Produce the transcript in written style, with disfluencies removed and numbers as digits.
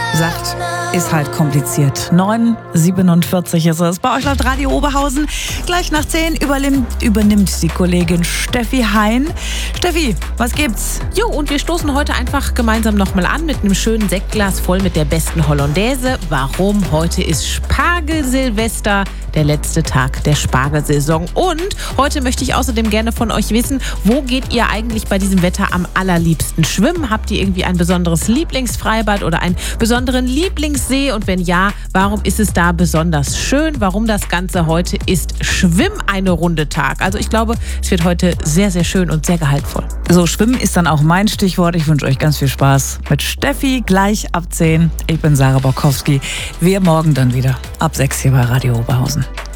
sagt, ist halt kompliziert. 9:47 ist es. Bei euch läuft Radio Oberhausen. Gleich nach 10 übernimmt die Kollegin Steffi Hein. Steffi, was gibt's? Jo, und wir stoßen heute einfach gemeinsam nochmal an mit einem schönen Sektglas voll mit der besten Hollandaise. Warum? Heute ist Spargelsilvester, der letzte Tag der Spargelsaison. Und heute möchte ich außerdem gerne von euch wissen, wo geht ihr eigentlich bei diesem Wetter am allerliebsten schwimmen? Habt ihr irgendwie ein besonderes Lieblingsfreibad oder einen besonderen Lieblingssee? Und wenn ja, warum ist es da besonders schön? Warum das Ganze heute ist Schwimm eine Runde Tag. Also ich glaube, es wird heute sehr, sehr schön und sehr gehaltvoll. So, Schwimmen ist dann auch mein Stichwort. Ich wünsche euch ganz viel Spaß mit Steffi gleich ab 10. Ich bin Sarah Borkowski. Wir morgen dann wieder ab 6 hier bei Radio Oberhausen.